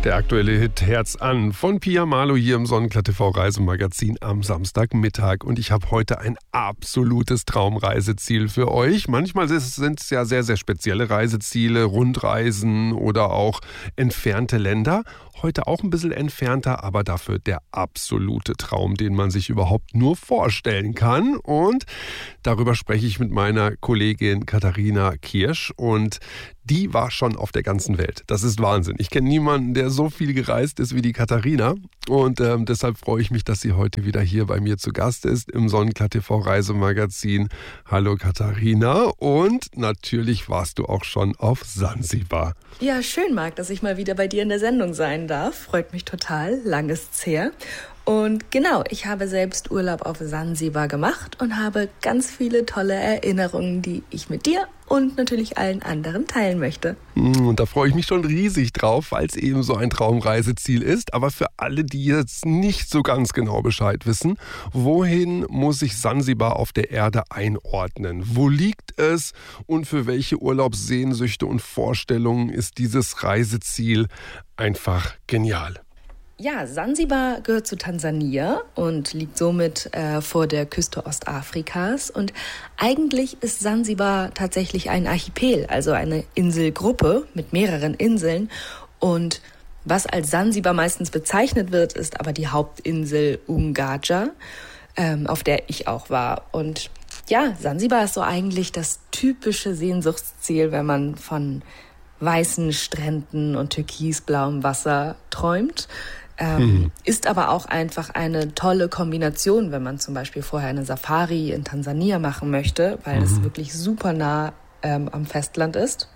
Der aktuelle Hit Herz an von Pia Malo hier im Sonnenklar TV Reisemagazin am Samstagmittag. Und ich habe heute ein absolutes Traumreiseziel für euch. Manchmal sind es ja sehr, sehr spezielle Reiseziele, Rundreisen oder auch entfernte Länder. Heute auch ein bisschen entfernter, aber dafür der absolute Traum, den man sich überhaupt nur vorstellen kann. Und darüber spreche ich mit meiner Kollegin Katharina Kirsch. Und die war schon auf der ganzen Welt. Das ist Wahnsinn. Ich kenne niemanden, der so viel gereist ist wie die Katharina. Und deshalb freue ich mich, dass sie heute wieder hier bei mir zu Gast ist im Sonnenklar TV Reisemagazin. Hallo Katharina. Und natürlich warst du auch schon auf Sansibar. Ja, schön, Marc, dass ich mal wieder bei dir in der Sendung sein darf. Freut mich total. Lang ist's her. Und genau, ich habe selbst Urlaub auf Sansibar gemacht und habe ganz viele tolle Erinnerungen, die ich mit dir und natürlich allen anderen teilen möchte. Und da freue ich mich schon riesig drauf, weil es eben so ein Traumreiseziel ist. Aber für alle, die jetzt nicht so ganz genau Bescheid wissen, wohin muss sich Sansibar auf der Erde einordnen? Wo liegt es und für welche Urlaubssehnsüchte und Vorstellungen ist dieses Reiseziel einfach genial? Ja, Sansibar gehört zu Tansania und liegt somit vor der Küste Ostafrikas. Und eigentlich ist Sansibar tatsächlich ein Archipel, also eine Inselgruppe mit mehreren Inseln. Und was als Sansibar meistens bezeichnet wird, ist aber die Hauptinsel Ungaja, auf der ich auch war. Und ja, Sansibar ist so eigentlich das typische Sehnsuchtsziel, wenn man von weißen Stränden und türkisblauem Wasser träumt. Ist aber auch einfach eine tolle Kombination, wenn man zum Beispiel vorher eine Safari in Tansania machen möchte, weil es wirklich super nah am Festland ist.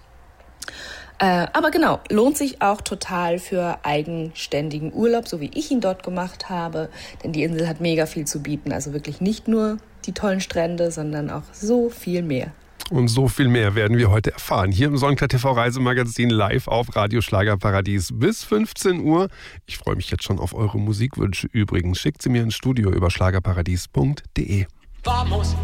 Aber genau, lohnt sich auch total für eigenständigen Urlaub, so wie ich ihn dort gemacht habe, denn die Insel hat mega viel zu bieten, also wirklich nicht nur die tollen Strände, sondern auch so viel mehr. Und so viel mehr werden wir heute erfahren. Hier im Sonnenklar TV Reisemagazin live auf Radio Schlagerparadies bis 15 Uhr. Ich freue mich jetzt schon auf eure Musikwünsche übrigens. Schickt sie mir ins Studio über schlagerparadies.de.